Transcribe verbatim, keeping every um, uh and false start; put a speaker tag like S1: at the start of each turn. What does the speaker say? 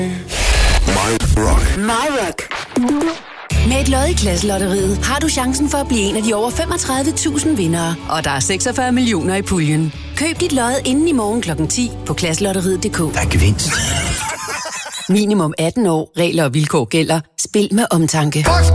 S1: My Rock.
S2: My Rock. Med et lod i Klasselotteriet har du chancen for at blive en af de over femogtredive tusind vindere. Og der er seksogfyrre millioner i puljen. Køb dit lod inden i morgen klokken ti på klasselotteriet punktum d k.
S3: Der er gevinst.
S2: Minimum atten år. Regler og vilkår gælder. Spil med omtanke.